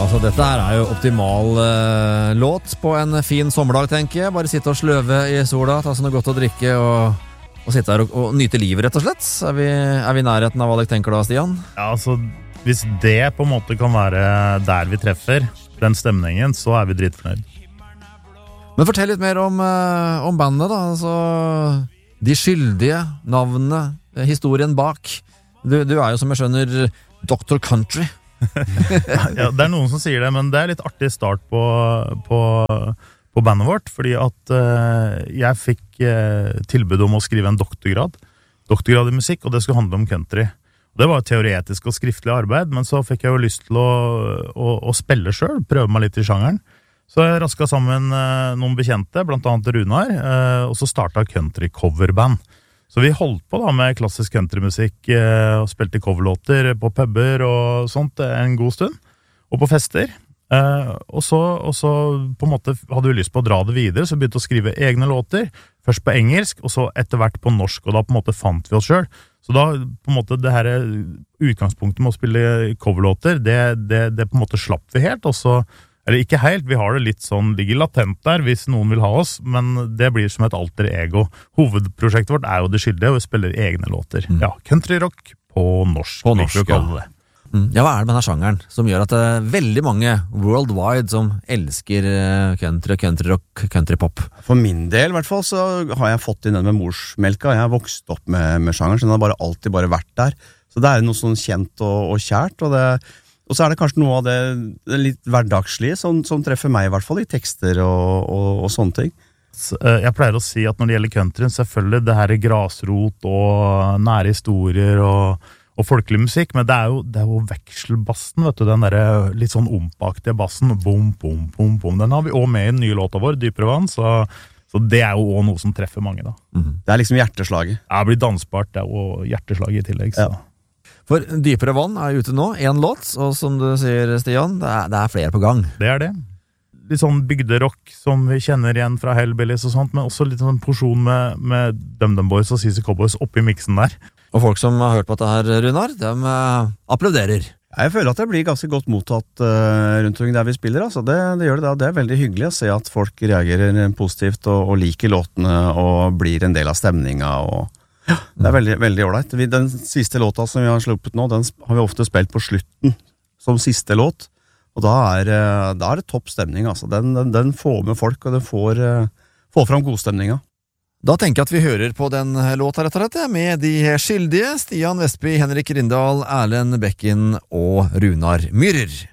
Altså, dette her jo optimal låt på en fin sommerdag, tenker jeg. Bare sitte og sløve i sola, ta sånn noe godt å drikke og sitte her og nyte livet, rett og slett. Er vi i nærheten av hva dere tenker da, Stian? Ja, altså, hvis det på en måte kan være der vi treffer den stemningen, så vi dritfornøyd. Men fortell litt mer om bandet da, altså de skyldige navnene, historien bak. Du jo som jeg skjønner Dr. Country. Ja, det noen som sier det, men det litt artig start på bandet vårt, fordi at jeg fikk tilbud om å skrive en doktorgrad i musikk, og det skulle handle om country. Det var teoretisk og skriftlig arbeid, men så fikk jeg jo lyst til å spille selv, prøve meg litt i sjangeren. Så jeg rasket sammen noen bekjente, blant annet Runar, og så startet country coverband. Så vi holdt på da med klassisk countrymusikk og spilte coverlåter på puber og sånt en god stund, og på fester. Og så på en måte hadde vi lyst på å dra det videre, så begynte å skrive egne låter, først på engelsk, og så etter hvert på norsk, og da på en måte fant vi oss selv. Så da på en måte det her utgangspunktet med å spille coverlåter, det på en måte slapp vi helt, og så eller ikke helt, vi har det litt sånn, ligger latent der hvis noen vil ha oss, men det blir som et alter ego. Hovedprosjektet vårt jo det skyldige, og vi spiller egne låter. Ja, countryrock på norsk. På norsk, ja. Ja, hva det med denne sjangeren som gjør at det veldig mange worldwide som elsker countryrock, countrypop? For min del i hvert fall så har jeg fått inn den med morsmelka. Jeg har vokst opp med sjangeren, så den har alltid bare vært der. Så det noe sånn kjent og kjært, og så det kanskje noe av det litt hverdagslige som treffer meg i hvert fall i tekster og sånne ting. Jeg pleier å si at når det gjelder countryen, selvfølgelig det her grasrot og nære historier og folkelig musikk, men det jo vekselbassen, vet du, den der litt sånn ompaktige bassen, bom, bom, bom, bom. Den har vi også med i den nye låta vår, Dypere vann, så det jo også noe som treffer mange da. Det liksom hjerteslaget. Ja, det blir dansbart, det jo hjerteslaget i tillegg, så... Ja. For Dypere vann ute nå, en låt, og som du sier, Stian, det flere på gang. Det det. Litt sånn bygderock som vi kjenner igjen fra Hellbillies og sånt, men også litt sånn porsjon med DumDum Boys og CC Cowboys oppi miksen der. Og folk som har hørt på dette her, Runar, de applauderer. Jeg føler at det blir ganske godt mottatt rundt omkring der vi spiller, altså. Det gjør det da. Det veldig hyggelig å se at folk reagerer positivt og liker låtene og blir en del av stemninga og... Ja, det veldig, veldig ordentlig. Den siste låta som vi har sluppet nå, den har vi ofte spilt på slutten som siste låt, og da det topp stemning, altså. Den får med folk, og den får fram godstemninga. Da tenker jeg at vi hører på den låta rett og slett, med de skyldige, Stian Vestby, Henrik Rindal, Erlend Bekken og Runar Myhrer.